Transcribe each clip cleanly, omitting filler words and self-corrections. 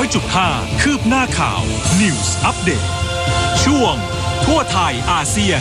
100.5 คืบหน้าข่าว News Update ช่วงทั่วไทยอาเซียน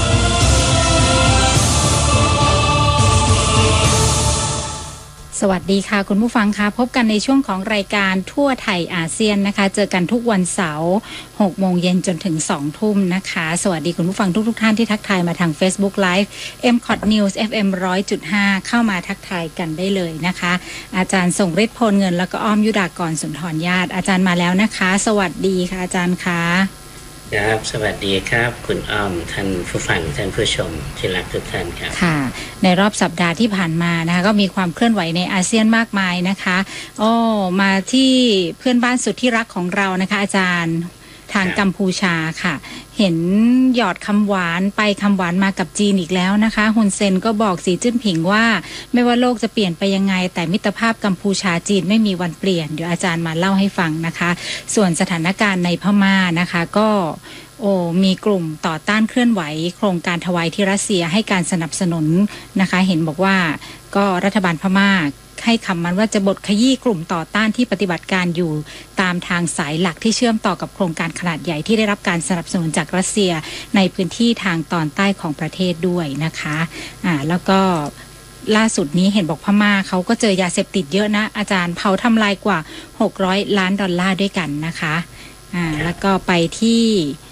สวัสดีค่ะคุณผู้ฟังคะพบกันในช่วงของรายการทั่วไทยอาเซียนนะคะเจอกันทุกวันเสาร์ 6 โมงเย็นจนถึง 2 ทุ่มนะคะสวัสดีคุณผู้ฟังทุกท่านที่ทักทายมาทาง Facebook Live MCOT News FM 100.5 เข้ามาทักทายกันได้เลยนะคะอาจารย์ทรงฤทธิ์พลเงินแล้วก็อ้อมยุดากรสุนทรญาติอาจารย์มาแล้วนะคะสวัสดีค่ะอาจารย์คะครับสวัสดีครับคุณอ้อมท่านผู้ฟังท่านผู้ชมที่รักทุกท่านครับค่ะในรอบสัปดาห์ที่ผ่านมานะคะก็มีความเคลื่อนไหวในอาเซียนมากมายนะคะมาที่เพื่อนบ้านสุดที่รักของเรานะคะอาจารย์ทางกัมพูชาค่ะเห็นหยอดคำหวานไปคำหวานมากับจีนอีกแล้วนะคะฮุนเซนก็บอกสีจิ้นผิงว่าไม่ว่าโลกจะเปลี่ยนไปยังไงแต่มิตรภาพกัมพูชาจีนไม่มีวันเปลี่ยนเดี๋ยวอาจารย์มาเล่าให้ฟังนะคะส่วนสถานการณ์ในพม่านะคะก็มีกลุ่มต่อต้านเคลื่อนไหวโครงการถวายที่รัสเซียให้การสนับสนุนนะคะเห็นบอกว่าก็รัฐบาลพม่าให้คำมั่นว่าจะบดขยี้กลุ่มต่อต้านที่ปฏิบัติการอยู่ตามทางสายหลักที่เชื่อมต่อกับโครงการขนาดใหญ่ที่ได้รับการสนับสนุนจากรัสเซียในพื้นที่ทางตอนใต้ของประเทศด้วยนะคะแล้วก็ล่าสุดนี้เห็นบอกพม่าเขาก็เจอยาเสพติดเยอะนะอาจารย์เผาทำลายกว่า$600 ล้านด้วยกันนะคะแล้วก็ไปที่